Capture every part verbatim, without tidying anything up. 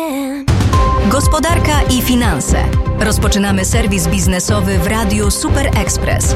Gospodarka i finanse. Rozpoczynamy serwis biznesowy w Radiu Super Express.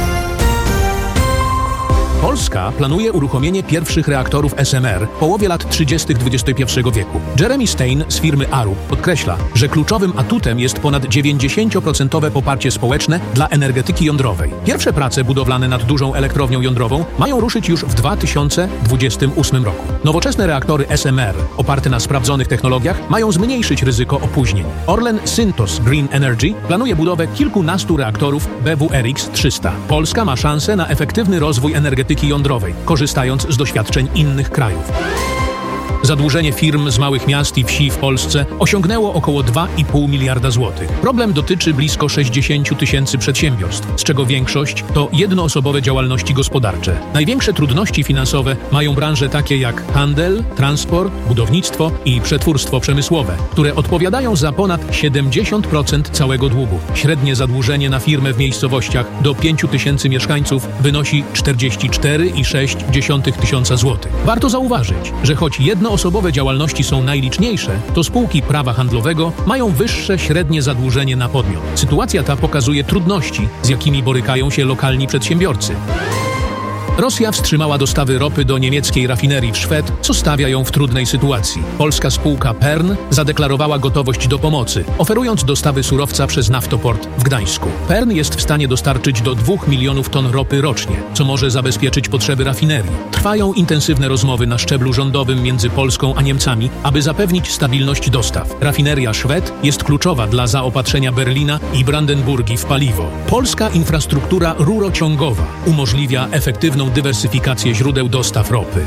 Polska planuje uruchomienie pierwszych reaktorów S M R w połowie lat trzydziestych dwudziestego pierwszego wieku. Jeremy Stein z firmy Arup podkreśla, że kluczowym atutem jest ponad dziewięćdziesięcioprocentowe poparcie społeczne dla energetyki jądrowej. Pierwsze prace budowlane nad dużą elektrownią jądrową mają ruszyć już w dwa tysiące dwudziestym ósmym roku. Nowoczesne reaktory S M R oparte na sprawdzonych technologiach mają zmniejszyć ryzyko opóźnień. Orlen Synthos Green Energy planuje budowę kilkunastu reaktorów B W R X trzysta. Polska ma szansę na efektywny rozwój energetyki jądrowej, korzystając z doświadczeń innych krajów. Zadłużenie firm z małych miast i wsi w Polsce osiągnęło około dwa i pół miliarda złotych. Problem dotyczy blisko sześćdziesięciu tysięcy przedsiębiorstw, z czego większość to jednoosobowe działalności gospodarcze. Największe trudności finansowe mają branże takie jak handel, transport, budownictwo i przetwórstwo przemysłowe, które odpowiadają za ponad siedemdziesiąt procent całego długu. Średnie zadłużenie na firmę w miejscowościach do pięciu tysięcy mieszkańców wynosi czterdzieści cztery i sześć dziesiątych tysiąca złotych. Warto zauważyć, że choć jedno Jednoosobowe działalności są najliczniejsze, to spółki prawa handlowego mają wyższe średnie zadłużenie na podmiot. Sytuacja ta pokazuje trudności, z jakimi borykają się lokalni przedsiębiorcy. Rosja wstrzymała dostawy ropy do niemieckiej rafinerii w Szwed, co stawia ją w trudnej sytuacji. Polska spółka Pern zadeklarowała gotowość do pomocy, oferując dostawy surowca przez naftoport w Gdańsku. Pern jest w stanie dostarczyć do dwóch milionów ton ropy rocznie, co może zabezpieczyć potrzeby rafinerii. Trwają intensywne rozmowy na szczeblu rządowym między Polską a Niemcami, aby zapewnić stabilność dostaw. Rafineria Szwed jest kluczowa dla zaopatrzenia Berlina i Brandenburgii w paliwo. Polska infrastruktura rurociągowa umożliwia efektywną dywersyfikację źródeł dostaw ropy.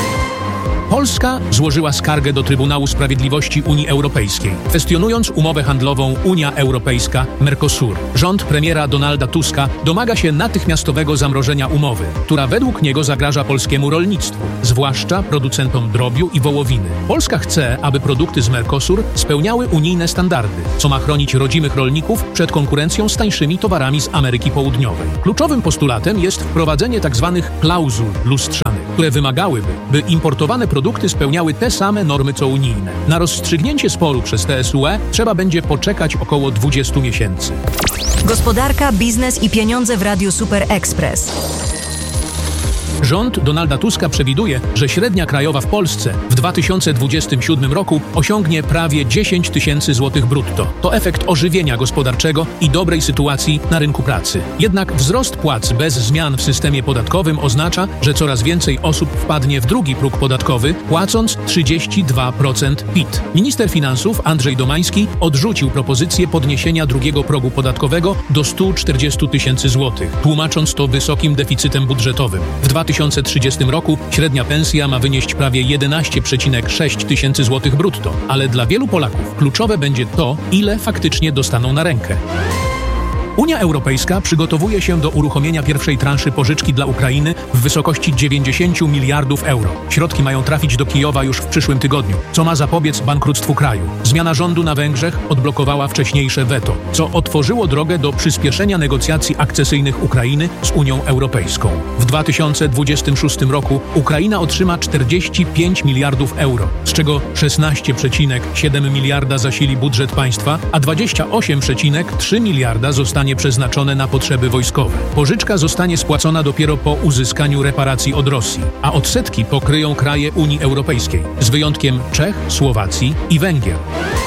Polska złożyła skargę do Trybunału Sprawiedliwości Unii Europejskiej, kwestionując umowę handlową Unia Europejska-Mercosur. Rząd premiera Donalda Tuska domaga się natychmiastowego zamrożenia umowy, która według niego zagraża polskiemu rolnictwu, zwłaszcza producentom drobiu i wołowiny. Polska chce, aby produkty z Mercosur spełniały unijne standardy, co ma chronić rodzimych rolników przed konkurencją z tańszymi towarami z Ameryki Południowej. Kluczowym postulatem jest wprowadzenie tzw. klauzul lustrzanych, które wymagałyby, by importowane produkty spełniały te same normy co unijne. Na rozstrzygnięcie sporu przez T S U E trzeba będzie poczekać około dwudziestu miesięcy. Gospodarka, biznes i pieniądze w Radiu Super Express. Rząd Donalda Tuska przewiduje, że średnia krajowa w Polsce w dwa tysiące dwudziestym siódmym roku osiągnie prawie dziesięć tysięcy złotych brutto. To efekt ożywienia gospodarczego i dobrej sytuacji na rynku pracy. Jednak wzrost płac bez zmian w systemie podatkowym oznacza, że coraz więcej osób wpadnie w drugi próg podatkowy, płacąc trzydzieści dwa procent P I T. Minister finansów Andrzej Domański odrzucił propozycję podniesienia drugiego progu podatkowego do stu czterdziestu tysięcy złotych, tłumacząc to wysokim deficytem budżetowym. W dwa tysiące trzydziestym roku średnia pensja ma wynieść prawie jedenaście przecinek sześć tysięcy złotych brutto, ale dla wielu Polaków kluczowe będzie to, ile faktycznie dostaną na rękę. Unia Europejska przygotowuje się do uruchomienia pierwszej transzy pożyczki dla Ukrainy w wysokości dziewięćdziesięciu miliardów euro. Środki mają trafić do Kijowa już w przyszłym tygodniu, co ma zapobiec bankructwu kraju. Zmiana rządu na Węgrzech odblokowała wcześniejsze weto, co otworzyło drogę do przyspieszenia negocjacji akcesyjnych Ukrainy z Unią Europejską. W dwa tysiące dwudziestym szóstym roku Ukraina otrzyma czterdzieści pięć miliardów euro, z czego szesnaście przecinek siedem miliarda zasili budżet państwa, a dwadzieścia osiem przecinek trzy miliarda zostanie przeznaczone na potrzeby wojskowe. Pożyczka zostanie spłacona dopiero po uzyskaniu reparacji od Rosji, a odsetki pokryją kraje Unii Europejskiej, z wyjątkiem Czech, Słowacji i Węgier.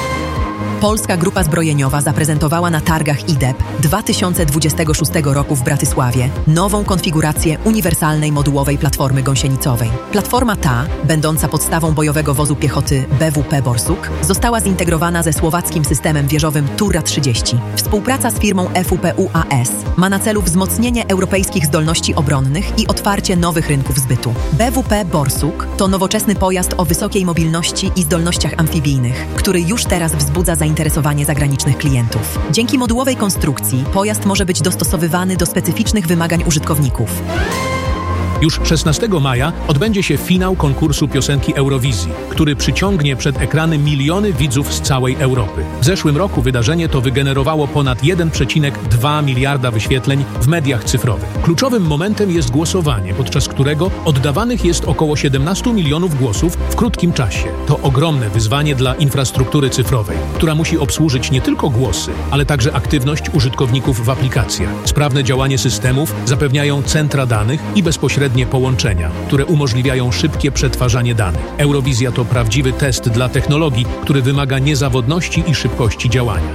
Polska Grupa Zbrojeniowa zaprezentowała na targach I D E P dwa tysiące dwudziestego szóstego roku w Bratysławie nową konfigurację uniwersalnej modułowej platformy gąsienicowej. Platforma ta, będąca podstawą bojowego wozu piechoty B W P Borsuk, została zintegrowana ze słowackim systemem wieżowym Turra trzydzieści. Współpraca z firmą F U P U A S ma na celu wzmocnienie europejskich zdolności obronnych i otwarcie nowych rynków zbytu. B W P Borsuk to nowoczesny pojazd o wysokiej mobilności i zdolnościach amfibijnych, który już teraz wzbudza zainteresowanie zainteresowanie zagranicznych klientów. Dzięki modułowej konstrukcji pojazd może być dostosowywany do specyficznych wymagań użytkowników. Już szesnastego maja odbędzie się finał konkursu piosenki Eurowizji, który przyciągnie przed ekrany miliony widzów z całej Europy. W zeszłym roku wydarzenie to wygenerowało ponad jeden przecinek dwa miliarda wyświetleń w mediach cyfrowych. Kluczowym momentem jest głosowanie, podczas którego oddawanych jest około siedemnaście milionów głosów w krótkim czasie. To ogromne wyzwanie dla infrastruktury cyfrowej, która musi obsłużyć nie tylko głosy, ale także aktywność użytkowników w aplikacjach. Sprawne działanie systemów zapewniają centra danych i bezpośrednie połączenia, które umożliwiają szybkie przetwarzanie danych. Eurowizja to prawdziwy test dla technologii, który wymaga niezawodności i szybkości działania.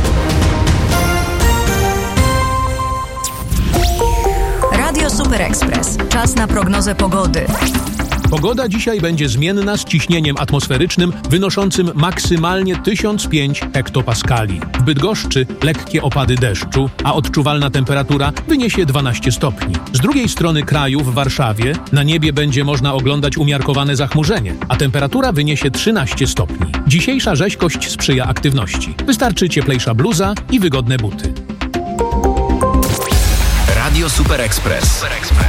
Radio Super Express. Czas na prognozę pogody. Pogoda dzisiaj będzie zmienna z ciśnieniem atmosferycznym wynoszącym maksymalnie tysiąc pięć hektopaskali. W Bydgoszczy lekkie opady deszczu, a odczuwalna temperatura wyniesie dwanaście stopni. Z drugiej strony kraju, w Warszawie, na niebie będzie można oglądać umiarkowane zachmurzenie, a temperatura wyniesie trzynaście stopni. Dzisiejsza rzeźkość sprzyja aktywności. Wystarczy cieplejsza bluza i wygodne buty. Radio Super Express.